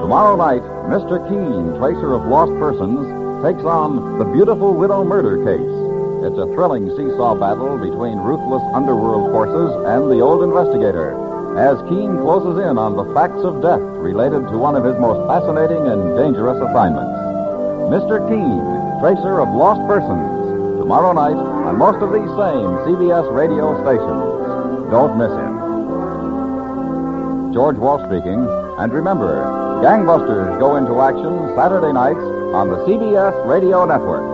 Tomorrow night, Mr. Keene, tracer of lost persons, takes on the Beautiful Widow murder case. It's a thrilling seesaw battle between ruthless underworld forces and the old investigator, as Keene closes in on the facts of death related to one of his most fascinating and dangerous assignments. Mr. Keene, tracer of lost persons, tomorrow night on most of these same CBS radio stations. Don't miss him. George Walsh speaking, and remember, Gangbusters go into action Saturday nights on the CBS Radio Network.